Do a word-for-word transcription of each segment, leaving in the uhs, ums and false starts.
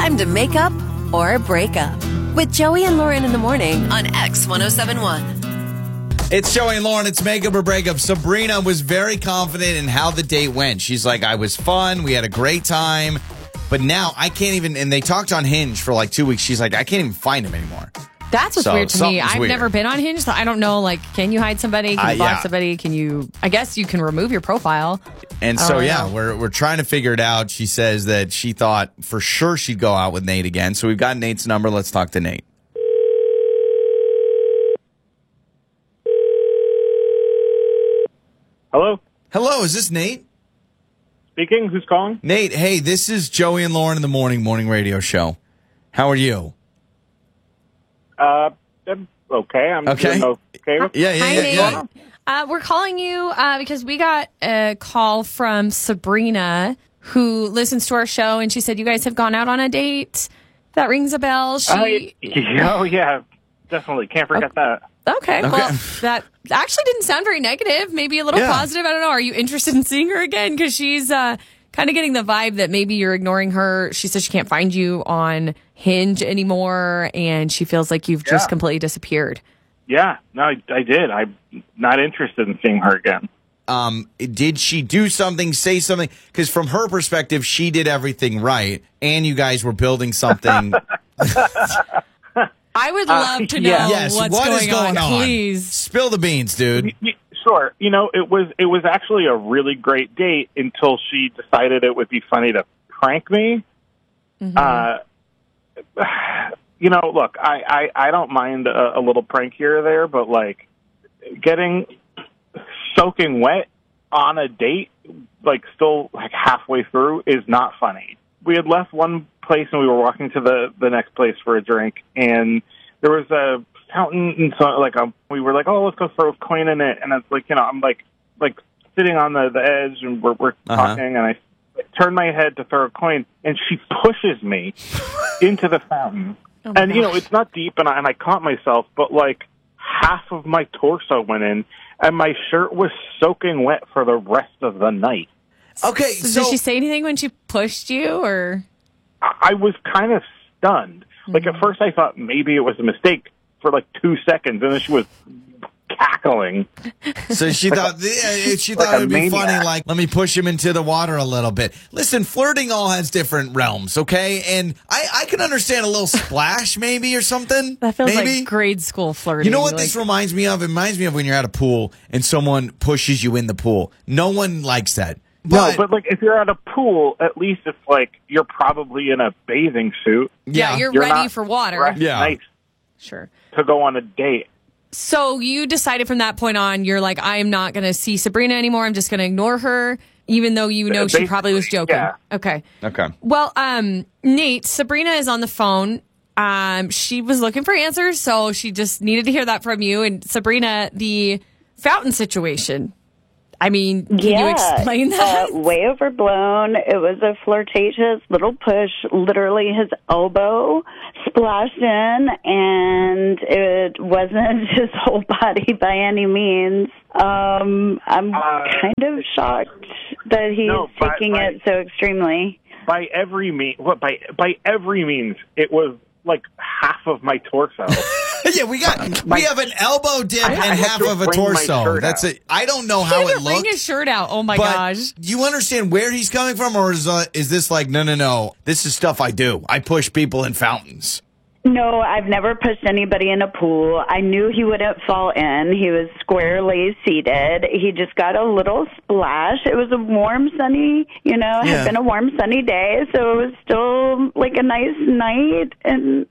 time to make up or break up with Joey and Lauren in the morning on X one oh seven one. It's Joey and Lauren. It's Makeup or Breakup. Sabrina was very confident in how the date went. She's like, I was fun. We had a great time. But now I can't even, and they talked on Hinge for like two weeks. She's like, I can't even find him anymore. That's what's So, weird to me. something's I've weird. never been on Hinge, so I don't know, like, can you hide somebody? Can you Uh, block yeah. somebody? Can you, I guess you can remove your profile. And I so, don't yeah, know. we're we're trying to figure it out. She says that she thought for sure she'd go out with Nate again. So we've got Nate's number. Let's talk to Nate. Hello? Hello, is this Nate? Speaking? Who's calling? Nate, hey, this is Joey and Lauren in the morning morning radio show. How are you? Uh, I'm okay. I'm Okay. doing okay. with- Yeah, yeah, Hi, yeah, Nate. yeah. Uh, we're calling you uh, because we got a call from Sabrina, who listens to our show, and she said you guys have gone out on a date. That rings a bell. She Oh, yeah, oh, yeah, definitely. Can't forget that. okay, Okay. well, that actually didn't sound very negative. Maybe a little Yeah. positive. I don't know. Are you interested in seeing her again? Because she's uh, kind of getting the vibe that maybe you're ignoring her. She says she can't find you on Hinge anymore, and she feels like you've just Yeah. completely disappeared. Yeah, no, I, I did. I'm not interested in seeing her again. Um, did she do something, say something? Because from her perspective, she did everything right, and you guys were building something. I would love to know yeah. yes, what's what going, is going on? Please. Spill the beans, dude. Y- y- Sure. You know, it was it was actually a really great date until she decided it would be funny to prank me. Mm-hmm. Uh, you know, look, I, I, I don't mind a, a little prank here or there, but like getting soaking wet on a date, like still like halfway through, is not funny. We had left one place and we were walking to the, the next place for a drink, and there was a fountain, and so like um, we were like, oh, let's go throw a coin in it, and it's like, you know, I'm like like sitting on the, the edge, and we're we're Uh-huh. talking, and I turn my head to throw a coin, and she pushes me into the fountain. Oh my and, you know, gosh. it's not deep, and I, and I caught myself, but, like, half of my torso went in, and my shirt was soaking wet for the rest of the night. Okay, So, so did she say anything when she pushed you, or? I, I was kind of stunned. Like, Mm-hmm. at first I thought maybe it was a mistake for, like, two seconds, and then she was cackling. so she thought yeah, she like thought a it'd be maniac. funny. Like, let me push him into the water a little bit. Listen, flirting all has different realms, okay? And I, I can understand a little splash, maybe or something. That feels maybe. like grade school flirting. You know what like, this reminds me of? It reminds me of when you're at a pool and someone pushes you in the pool. No one likes that. No, but, like, if you're at a pool, at least it's like you're probably in a bathing suit. Yeah, you're, You're ready not for water. dressed Yeah. nice Sure. to go on a date. So you decided from that point on, you're like, I am not going to see Sabrina anymore. I'm just going to ignore her, even though you know she probably was joking. Yeah. Okay. Okay. Well, um, Nate, Sabrina is on the phone. Um, she was looking for answers, so she just needed to hear that from you. And Sabrina, the fountain situation. I mean, can yeah, you explain that? Uh, way overblown. It was a flirtatious little push. Literally, his elbow splashed in, and it wasn't his whole body by any means. Um, I'm Uh, kind of shocked that he's no, but- taking but- it so extremely. By every means, what by by every means, it was like half of my torso. yeah, we got My- we have an elbow dip I- and I had half to of a bring my torso. shirt That's out. it. I don't know He how had it to bring looked. his shirt out. Oh my but gosh. you understand where he's coming from, or is uh, is this like no, no, no? This is stuff I do. I push people in fountains. No, I've never pushed anybody in a pool. I knew he wouldn't fall in. He was squarely seated. He just got a little splash. It was a warm, sunny, you know, it Yeah. had been a warm, sunny day, so it was still like a nice night. And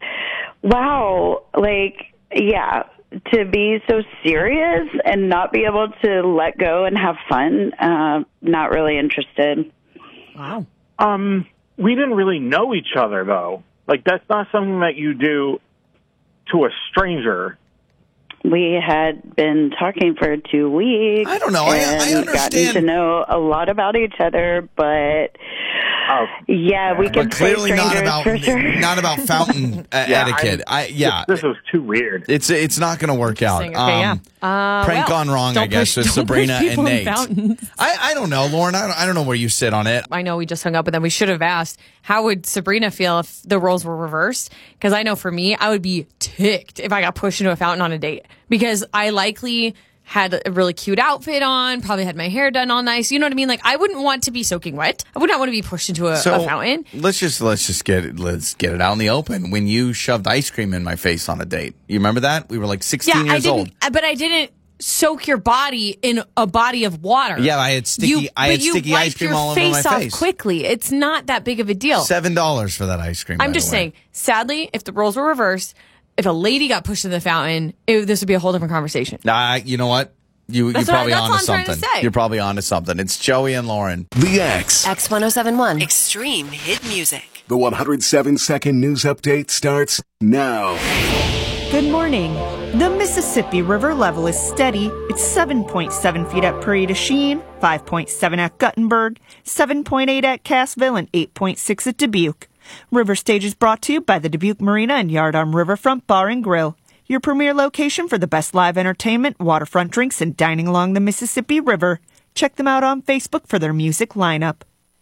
wow, like, yeah, to be so serious and not be able to let go and have fun, uh, not really interested. Wow. Um, we didn't really know each other, though. Like, that's not something that you do to a stranger. We had been talking for two weeks. I don't know. I- I and understand. gotten to know a lot about each other, but Oh, Yeah, we can But stay clearly not strangers about for sure. not about fountain uh, yeah, etiquette. I, I yeah, This, this was too weird. it's it's not going to work out. Okay, yeah. Uh, prank well, gone wrong, don't I guess, push- with don't push Sabrina and people in Nate. fountains. I, I don't know, Lauren. I don't, I don't know where you sit on it. I know we just hung up, but then we should have asked, how would Sabrina feel if the roles were reversed? Because I know for me, I would be ticked if I got pushed into a fountain on a date, because I likely had a really cute outfit on, probably had my hair done all nice. You know what I mean? Like, I wouldn't want to be soaking wet. I would not want to be pushed into a, So a fountain. let's just let's just get it let's get it out in the open. When you shoved ice cream in my face on a date, you remember that? We were like sixteen Yeah, I years didn't, old. uh, but I didn't soak your body in a body of water. Yeah, I had sticky- You- I had but you sticky ice wiped cream your all over my face off face. quickly. It's not that big of a deal. Seven dollars for that ice cream. I'm by just the way. saying, sadly, if the roles were reversed, if a lady got pushed in the fountain, it, this would be a whole different conversation. Nah, you know what? You, you're That's what- probably that's onto what I'm trying to something. say. You're probably onto something. It's Joey and Lauren. The X. X one oh seven one. Extreme hit music. The one hundred seven second news update starts now. Good morning. The Mississippi River level is steady. It's seven point seven feet at Prairie du Chien, five point seven at Guttenberg, seven point eight at Cassville, and eight point six at Dubuque. River Stage is brought to you by the Dubuque Marina and Yardarm Riverfront Bar and Grill, your premier location for the best live entertainment, waterfront drinks, and dining along the Mississippi River. Check them out on Facebook for their music lineup.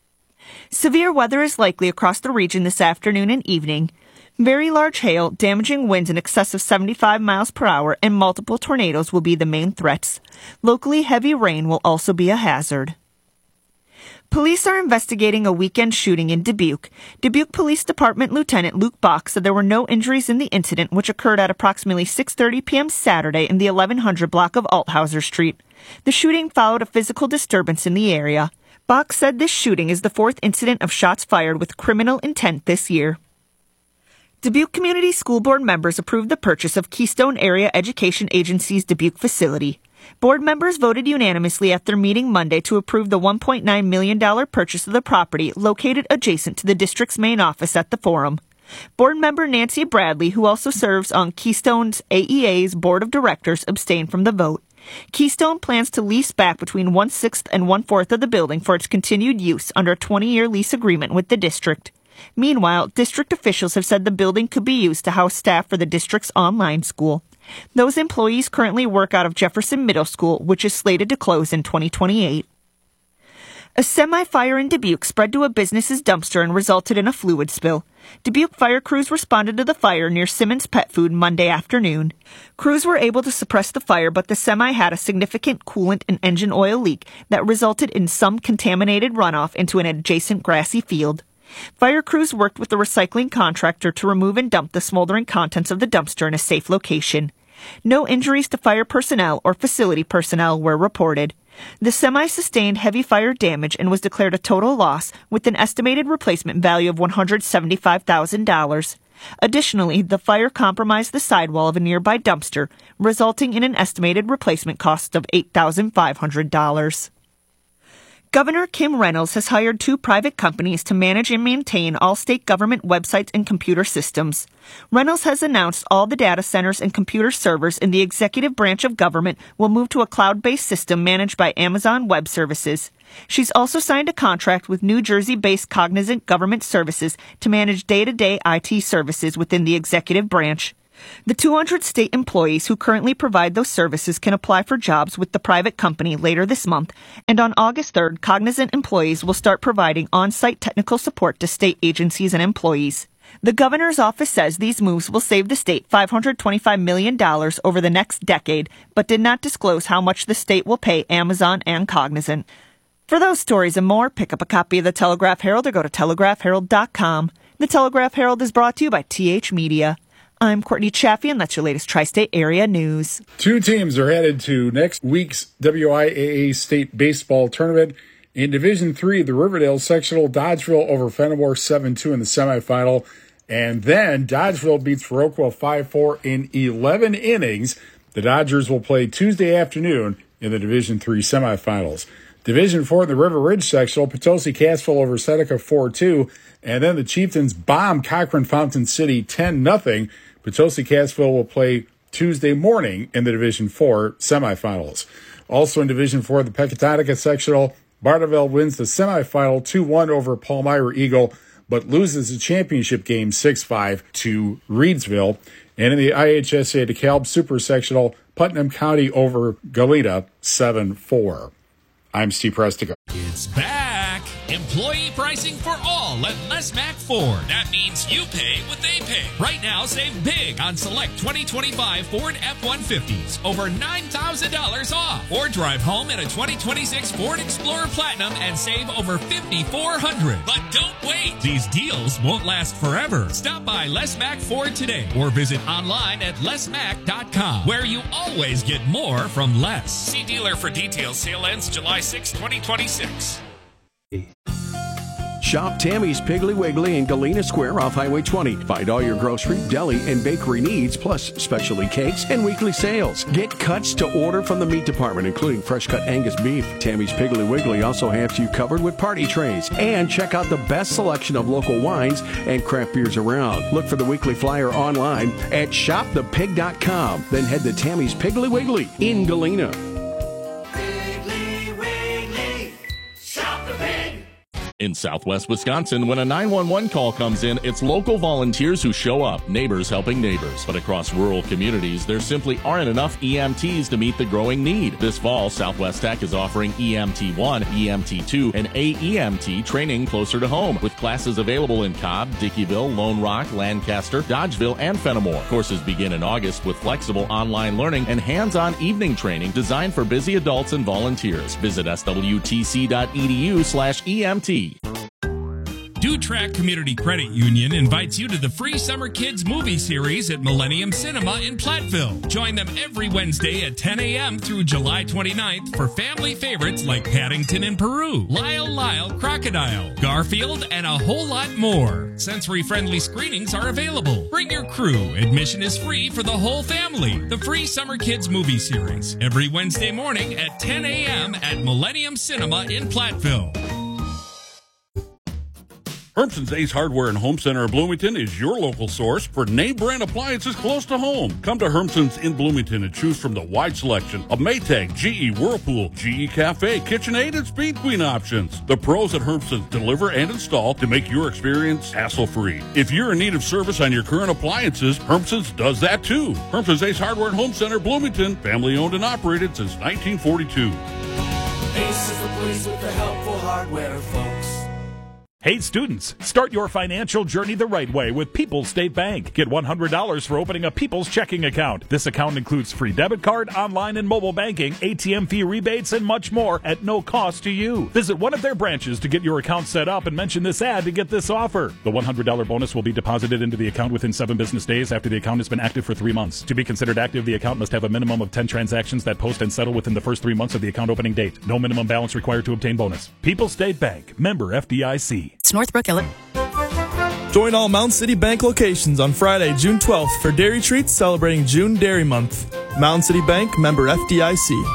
Severe weather is likely across the region this afternoon and evening. Very large hail, damaging winds in excess of seventy-five miles per hour, and multiple tornadoes will be the main threats. Locally, heavy rain will also be a hazard. Police are investigating a weekend shooting in Dubuque. Dubuque Police Department Lieutenant Luke Bach said there were no injuries in the incident, which occurred at approximately six thirty p.m. Saturday in the eleven hundred block of Althauser Street. The shooting followed a physical disturbance in the area. Bach said this shooting is the fourth incident of shots fired with criminal intent this year. Dubuque Community School Board members approved the purchase of Keystone Area Education Agency's Dubuque facility. Board members voted unanimously at their meeting Monday to approve the one point nine million dollars purchase of the property located adjacent to the district's main office at the Forum. Board member Nancy Bradley, who also serves on Keystone's A E A's Board of Directors, abstained from the vote. Keystone plans to lease back between one-sixth and one-fourth of the building for its continued use under a twenty-year lease agreement with the district. Meanwhile, district officials have said the building could be used to house staff for the district's online school. Those employees currently work out of Jefferson Middle School, which is slated to close in twenty twenty-eight. A semi-fire in Dubuque spread to a business's dumpster and resulted in a fluid spill. Dubuque fire crews responded to the fire near Simmons Pet Food Monday afternoon. Crews were able to suppress the fire, but the semi had a significant coolant and engine oil leak that resulted in some contaminated runoff into an adjacent grassy field. Fire crews worked with the recycling contractor to remove and dump the smoldering contents of the dumpster in a safe location. No injuries to fire personnel or facility personnel were reported. The semi sustained heavy fire damage and was declared a total loss with an estimated replacement value of one hundred seventy-five thousand dollars. Additionally, the fire compromised the sidewall of a nearby dumpster, resulting in an estimated replacement cost of eight thousand five hundred dollars. Governor Kim Reynolds has hired two private companies to manage and maintain all state government websites and computer systems. Reynolds has announced all the data centers and computer servers in the executive branch of government will move to a cloud-based system managed by Amazon Web Services. She's also signed a contract with New Jersey-based Cognizant Government Services to manage day-to-day I T services within the executive branch. The two hundred state employees who currently provide those services can apply for jobs with the private company later this month, and on August third, Cognizant employees will start providing on-site technical support to state agencies and employees. The governor's office says these moves will save the state five hundred twenty-five million dollars over the next decade, but did not disclose how much the state will pay Amazon and Cognizant. For those stories and more, pick up a copy of the Telegraph Herald or go to telegraph herald dot com. The Telegraph Herald is brought to you by T H Media. I'm Courtney Chaffee, and that's your latest Tri-State Area news. Two teams are headed to next week's W I A A State Baseball Tournament. In Division three, the Riverdale Sectional, Dodgeville over Fenimore seven two in the semifinal. And then Dodgeville beats Viroqua five four in eleven innings. The Dodgers will play Tuesday afternoon in the Division three semifinals. Division four in the River Ridge Sectional, Potosi Cassville over Seneca four two. And then the Chieftains bomb Cochran Fountain City ten nothing. Potosi Cassville will play Tuesday morning in the Division four semifinals. Also in Division four, the Pecatonica Sectional, Barneville wins the semifinal two one over Palmyra Eagle, but loses the championship game six five to Reedsville. And in the I H S A DeKalb Super Sectional, Putnam County over Galena seven four. I'm Steve Prestico. It's back. Employee pricing for all at Les Mac Ford. That means you pay what they pay. Right now, save big on select twenty twenty-five Ford F one fifties. Over nine thousand dollars off. Or drive home in a twenty twenty-six Ford Explorer Platinum and save over five thousand four hundred dollars. But don't wait. These deals won't last forever. Stop by Les Mac Ford today or visit online at les mac dot com, where you always get more from Les. See dealer for details. Sale ends July sixth, twenty twenty-six. Shop Tammy's Piggly Wiggly in Galena Square off Highway twenty. Find all your grocery, deli, and bakery needs, plus specialty cakes and weekly sales. Get cuts to order from the meat department, including fresh-cut Angus beef. Tammy's Piggly Wiggly also has you covered with party trays. And check out the best selection of local wines and craft beers around. Look for the weekly flyer online at shop the pig dot com. Then head to Tammy's Piggly Wiggly in Galena. In Southwest Wisconsin, when a nine one one call comes in, it's local volunteers who show up, neighbors helping neighbors. But across rural communities, there simply aren't enough E M Ts to meet the growing need. This fall, Southwest Tech is offering E M T one, E M T two, and A E M T training closer to home, with classes available in Cobb, Dickeyville, Lone Rock, Lancaster, Dodgeville, and Fenimore. Courses begin in August with flexible online learning and hands-on evening training designed for busy adults and volunteers. Visit S W T C dot E D U slash E M T. DuTrack Community Credit Union invites you to the free Summer Kids movie series at Millennium Cinema in Platteville. Join them every Wednesday at ten a.m. through July twenty-ninth for family favorites like Paddington in Peru, Lyle Lyle Crocodile, Garfield, and a whole lot more. Sensory-friendly screenings are available. Bring your crew. Admission is free for the whole family. The free Summer Kids movie series every Wednesday morning at ten a.m. at Millennium Cinema in Platteville. Hermson's Ace Hardware and Home Center in Bloomington is your local source for name brand appliances close to home. Come to Hermson's in Bloomington and choose from the wide selection of Maytag, G E, Whirlpool, G E Cafe, KitchenAid, and Speed Queen options. The pros at Hermson's deliver and install to make your experience hassle-free. If you're in need of service on your current appliances, Hermson's does that too. Hermson's Ace Hardware and Home Center, Bloomington, family owned and operated since nineteen forty-two. Ace is the place with the helpful hardware, folks. Hey students, start your financial journey the right way with People's State Bank. Get one hundred dollars for opening a People's checking account. This account includes free debit card, online and mobile banking, A T M fee rebates, and much more at no cost to you. Visit one of their branches to get your account set up and mention this ad to get this offer. The one hundred dollars bonus will be deposited into the account within seven business days after the account has been active for three months. To be considered active, the account must have a minimum of ten transactions that post and settle within the first three months of the account opening date. No minimum balance required to obtain bonus. People's State Bank, member F D I C. It's Northbrook, Illinois. Join all Mountain City Bank locations on Friday, June twelfth for Dairy Treats celebrating June Dairy Month. Mountain City Bank, member F D I C.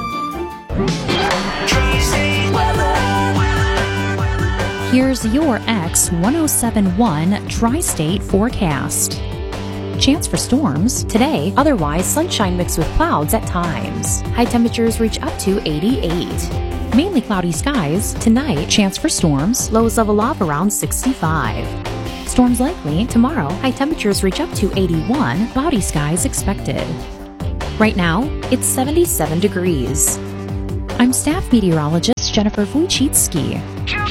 Here's your X one oh seven one Tri-State forecast. Chance for storms today, otherwise sunshine mixed with clouds at times. High temperatures reach up to eighty-eight. Mainly cloudy skies. Tonight, chance for storms. Lows level off around sixty-five. Storms likely tomorrow. High temperatures reach up to eighty-one. Cloudy skies expected. Right now, it's seventy-seven degrees. I'm staff meteorologist Jennifer Wojcicki.